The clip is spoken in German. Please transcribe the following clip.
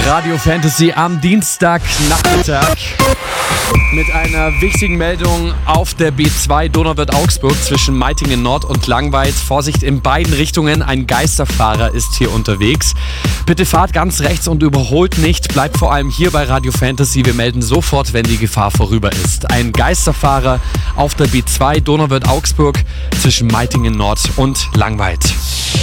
Radio Fantasy am Dienstagnachmittag mit einer wichtigen Meldung auf der B2 Donauwörth-Augsburg zwischen Meitingen Nord und Langweid. Vorsicht in beiden Richtungen, ein Geisterfahrer ist hier unterwegs. Bitte fahrt ganz rechts und überholt nicht, bleibt vor allem hier bei Radio Fantasy. Wir melden sofort, wenn die Gefahr vorüber ist. Ein Geisterfahrer auf der B2 Donauwörth-Augsburg zwischen Meitingen Nord und Langweid.